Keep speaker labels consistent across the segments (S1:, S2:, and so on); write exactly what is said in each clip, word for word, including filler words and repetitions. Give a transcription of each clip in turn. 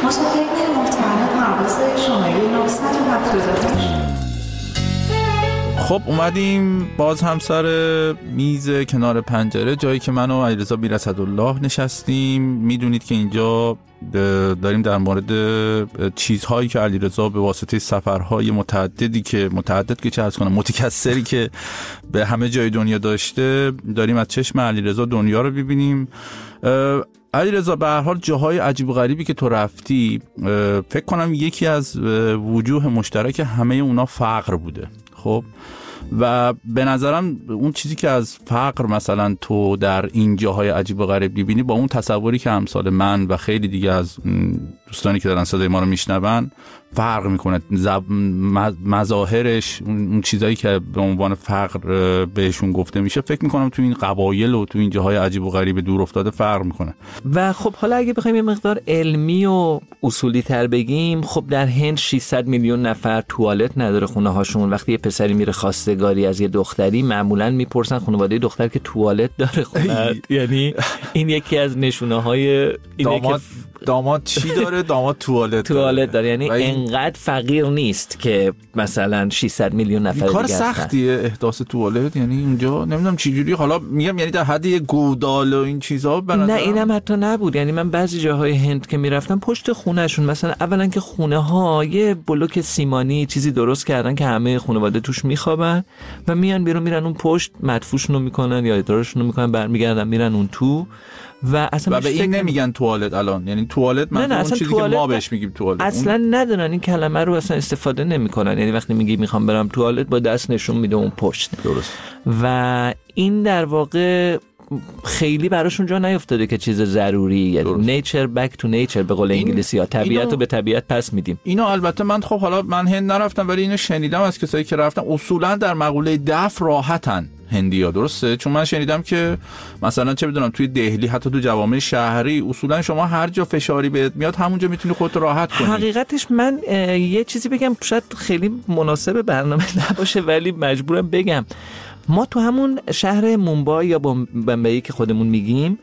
S1: مسافرین محترم پرواز شماره نهصد و هفتاد و هشت.
S2: خب اومدیم باز هم سر میز کنار پنجره، جایی که من و علیرضا بی‌رصدالله نشستیم. میدونید که اینجا داریم در مورد چیزهایی که علیرضا به واسطه سفرهای متعددی که متعدد که چه عرض کنم متکثری که به همه جای دنیا داشته، داریم از چشم علیرضا دنیا رو ببینیم. علیرضا به هر حال جاهای عجیب و غریبی که تو رفتی، فکر کنم یکی از وجوه مشترک همه اونا فقر بوده. خب و به نظرم اون چیزی که از فقر مثلا تو در این جاهای عجیب و غریب می‌بینی با اون تصوری که امثال من و خیلی دیگه از دوستانی که دارن صدای ما رو میشنون فرق میکنه. مظاهرش، اون چیزایی که به عنوان فقر بهشون گفته میشه، فکر میکنم تو این قبایل و تو این جاهای عجیب و غریب دور افتاده فرق میکنه.
S3: و خب حالا اگه بخوایم یه مقدار علمی و اصولی تر بگیم، خب در هند ششصد میلیون نفر توالت نداره خونه هاشون. وقتی یه پسری میره خواستگاری از یه دختری، معمولا میپرسن خانواده دختر که توالت داره خونه. یعنی این یکی از نشونه های
S2: داماد داماد چی داره؟ داماد توالت
S3: توالت داره. یعنی انقدر فقیر نیست که مثلا ششصد میلیون نفر دیگه
S2: کار سختیه احداث توالت. یعنی اونجا نمیدونم چه جوری، حالا میگم یعنی در حد یه گودال و این چیزا بنظرم.
S3: نه اینم حتی نبود. یعنی من بعضی جاهای هند که میرفتم پشت خونهشون، مثلا اولا که خونه ها یه بلوک سیمانی چیزی درست کردن که همه خانواده توش میخوابن و میان بیرون، میرن اون پشت مدفوعشون رو میکنن یا ادارشون رو میکنن، برمیگردن میرن اون تو. و اصلا
S2: و به این نمیگن توالت الان، یعنی توالت من اون چیزی که ما بهش میگیم توالت
S3: اصلا اون... ندارن این کلمه رو اصلا استفاده نمیکنن. یعنی وقتی میگی میخوام برم توالت با دست نشون میده اون پشت.
S2: درست.
S3: و این در واقع خیلی براشون جا نیفتاده که چیز ضروری، یعنی نیچر بک تو نیچر به قول انگلیسی ها، طبیعت رو به طبیعت پس میدیم.
S2: اینو البته من خب حالا من هند نرفتم ولی اینو شنیدم از کسایی که رفتن، اصولا در مقوله دفع راحتن هندی‌ها. درسته؟ چون من شنیدم که مثلا چه بدونم توی دهلی حتی تو جوامع شهری اصولا شما هر جا فشاری بهت میاد همونجا میتونی خودت راحت کنی.
S3: حقیقتش من یه چیزی بگم شاید خیلی مناسب برنامه نباشه ولی مجبورم بگم. ما تو همون شهر مومبای یا بمبئی که خودمون میگیم،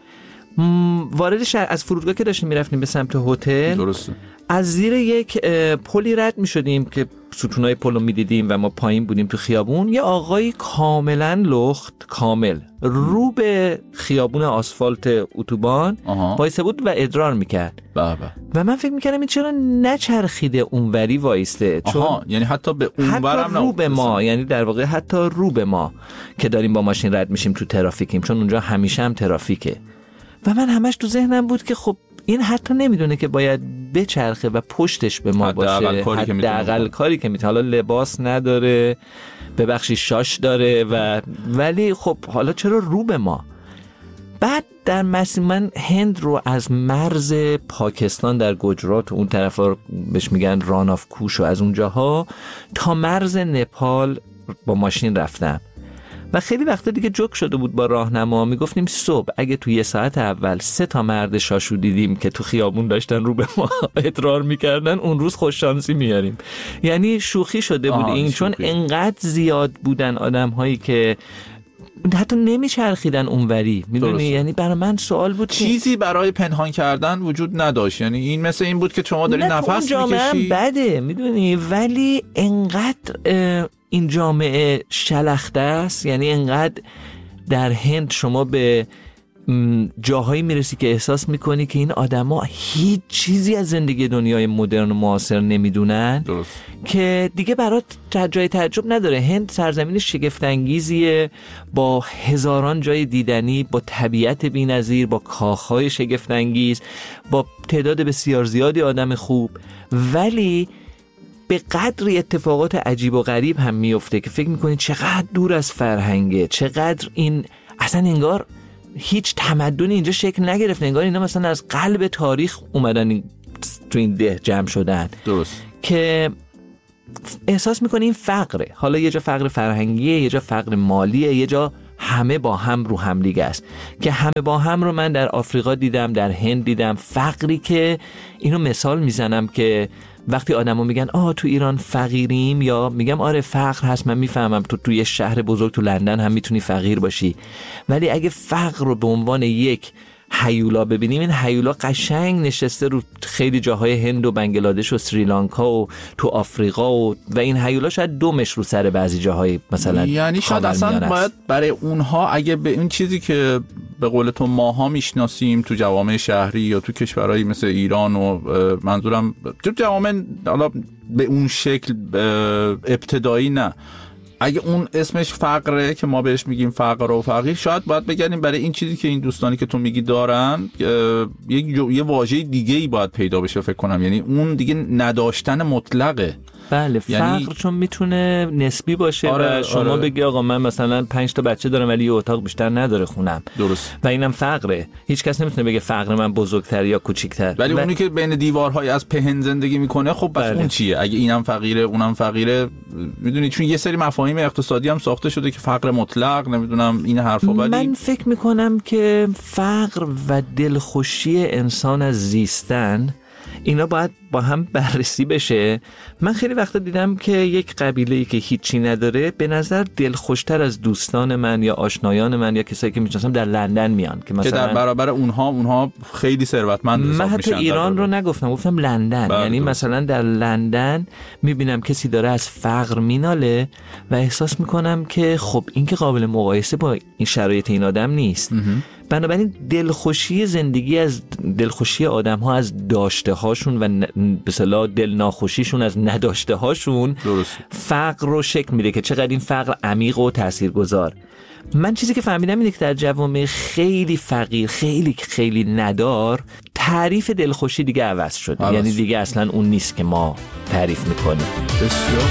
S3: وارد شهر از فرودگاه که داشتیم میرفتیم به سمت هتل،
S2: درسته،
S3: از زیر یک پلی رد میشدیم که ستونای پلو میدیدیم و ما پایین بودیم تو خیابون. یه آقایی کاملا لخت، کامل رو به خیابون آسفالت اتوبان وایسته بود و ادرار میکرد.
S2: بابا.
S3: و من فکر میکردم این چرا نچرخیده اونوری وایسته، چون
S2: یعنی حتی به اونورم
S3: رو به ما، یعنی در واقع حتی رو به ما که داریم با ماشین رد میشیم تو ترافیکیم، چون اونجا همیشه هم ترافیکه. و من همش تو ذهنم بود که خب این حتی نمیدونه که باید بچرخه و پشتش به ما باشه. حداقل کاری که میتونه. حالا لباس نداره، به بخشی شاش داره و ولی خب حالا چرا رو به ما؟ بعد در مسیر من هند رو از مرز پاکستان در گجرات و اون طرفا بهش میگن ران آف کوش و از اونجاها تا مرز نپال با ماشین رفتم و خیلی وقتا دیگه جوک شده بود با راهنما. میگفتیم صبح اگه تو یه ساعت اول سه تا مرد شاشو دیدیم که تو خیابون داشتن رو به ما ادرار میکردن، اون روز خوش شانسی میاریم. یعنی شوخی شده بود این، چون انقدر زیاد بودن آدم هایی که حتی نمیچرخیدن اونوری، میدونی. یعنی برای من سوال بود
S2: چیزی برای پنهان کردن وجود نداشت. یعنی این مثل این بود که شما داری نفس میکشی.
S3: بده میدونی، ولی انقدر این جامعه شلخته است. یعنی انقدر در هند شما به جاهایی میرسی که احساس میکنی که این آدما هیچ چیزی از زندگی دنیای مدرن و معاصر نمیدونن.
S2: درست.
S3: که دیگه برات جای تعجب نداره. هند سرزمین شگفت انگیزیه با هزاران جای دیدنی، با طبیعت بی‌نظیر، با کاخهای شگفت انگیز، با تعداد بسیار زیادی آدم خوب، ولی به قدری اتفاقات عجیب و غریب هم میفته که فکر میکنی چقدر دور از فرهنگه، چقدر این اصلا انگار هیچ تمدنی اینجا شکل نگرفته، انگار اینا مثلا از قلب تاریخ اومدن تو این ده جمع شدن.
S2: درست.
S3: که احساس میکنی این فقره، حالا یه جا فقر فرهنگیه، یه جا فقر مالیه، یه جا همه با هم رو هم دیگه است. که همه با هم رو من در آفریقا دیدم، در هند دیدم. فقری که اینو مثال میزنم که وقتی آدما میگن آه تو ایران فقیریم، یا میگم آره فقر هست، من میفهمم تو توی شهر بزرگ تو لندن هم میتونی فقیر باشی، ولی اگه فقر رو به عنوان یک هیولا ببینیم، این هیولا قشنگ نشسته رو خیلی جاهای هند و بنگلادش و سریلانکا و تو آفریقا و و این هیولا شاید دومش رو سر بعضی جاهای مثلا،
S2: یعنی شاید اصلا باید برای اونها اگه به این چیزی که به قول تو ماها میشناسیم تو جوامع شهری یا تو کشورهایی مثل ایران و منظورم تو جوامع حالا به اون شکل ابتدایی نه، اگه اون اسمش فقره که ما بهش میگیم فقر و فقیر، شاید باید بگردیم برای این چیزی که این دوستانی که تو میگی دارن یک یه واژه دیگه ای باید پیدا بشه فکر کنم، یعنی اون دیگه نداشتن مطلقه.
S3: بله
S2: یعنی...
S3: فقر چون میتونه نسبی باشه. آره، و شما آره. بگی آقا من مثلا پنج تا بچه دارم ولی یه اتاق بیشتر نداره خونم،
S2: درست،
S3: و اینم فقره. هیچ کس نمیتونه بگه فقر من بزرگتر یا کوچیک‌تر،
S2: ولی
S3: و...
S2: اونی که بین دیوارهای از پهن زندگی میکنه خب بس بله. اون چیه؟ اگه اینم فقیره اونم فقیره، میدونی چون یه سری مفاهیم اقتصادی هم ساخته شده که فقر مطلق نمیدونم این حرفا، ولی
S3: من فکر میکنم که فقر و دلخوشی انسان از زیستن اینا باید با هم بررسی بشه. من خیلی وقتا دیدم که یک قبیله‌ای که هیچی نداره به نظر دلخوشتر از دوستان من یا آشنایان من یا کسایی که میشناسم در لندن میان که مثلا
S2: که در برابر اونها اونها خیلی ثروتمند حساب
S3: میشن.
S2: من
S3: حتی ایران رو نگفتم، گفتم لندن. یعنی
S2: دو.
S3: مثلا در لندن میبینم کسی داره از فقر میناله و احساس میکنم که خب این که قابل مقایسه با این شرایط این آدم نیست. بنابراین دلخوشی زندگی از دلخوشی آدم ها از داشته هاشون و به اصطلاح دل ناخوشیشون از نداشته هاشون فقر رو شکل میده که چقدر این فقر عمیق و تاثیرگذار. من چیزی که فهمیدم اینه که در جوامع خیلی فقیر، خیلی خیلی ندار، تعریف دلخوشی دیگه عوض شده. یعنی دیگه اصلا اون نیست که ما تعریف میکنیم.
S2: بسیار